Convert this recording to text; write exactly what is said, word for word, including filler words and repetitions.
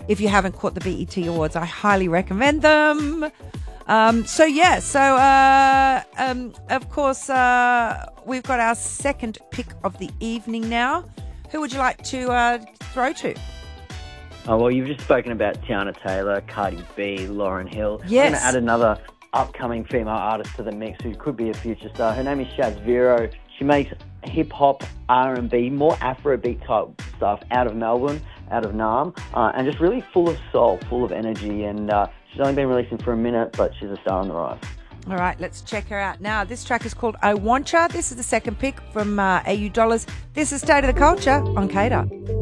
If you haven't caught the B E T Awards, I highly recommend them. Um, so, yeah, so, uh, um, of course, uh, we've got our second pick of the evening now. Who would you like to uh, throw to? Oh, well, you've just spoken about Tiana Taylor, Cardi B, Lauryn Hill. Yes. I'm going to add another upcoming female artist to the mix who could be a future star. Her name is Shaz Vero. She makes hip-hop, R and B, more Afrobeat type stuff out of Melbourne, out of Naarm, uh, and just really full of soul, full of energy. And uh, she's only been releasing for a minute, but she's a star on the rise. All right, let's check her out now. This track is called I Wantcha. This is the second pick from uh, A U Dollars. This is State of the Culture on K D A R.